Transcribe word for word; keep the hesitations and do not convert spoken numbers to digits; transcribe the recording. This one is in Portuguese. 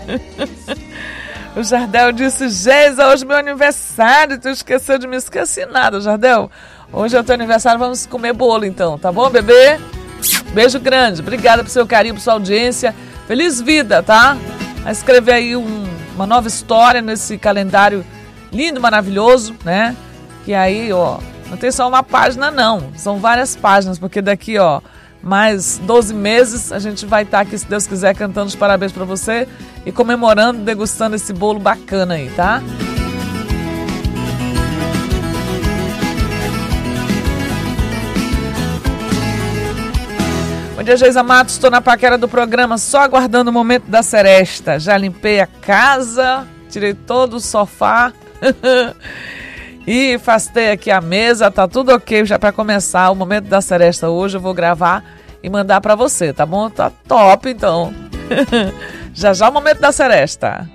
O Jardel disse: Geisa, hoje é meu aniversário, tu esqueceu de me esquecer nada, Jardel. Hoje é o teu aniversário, vamos comer bolo então, tá bom, bebê? Beijo grande, obrigada pelo seu carinho, por sua audiência. Feliz vida, tá? Vai escrever aí um, uma nova história nesse calendário lindo, maravilhoso, né? Que aí, ó, não tem só uma página não, são várias páginas, porque daqui, ó, mais doze meses a gente vai estar aqui, se Deus quiser, cantando os parabéns pra você e comemorando, degustando esse bolo bacana aí, tá? Bom dia, Geisa Matos, estou na paquera do programa, só aguardando o momento da seresta. Já limpei a casa, tirei todo o sofá e afastei aqui a mesa, tá tudo ok já para começar o momento da seresta hoje. Eu vou gravar e mandar para você, tá bom? Tá top, então. Já já o momento da seresta.